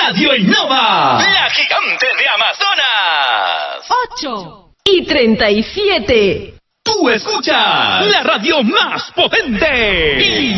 Radio Innova, la gigante de Amazonas. 8:37. Tú escuchas la radio más potente.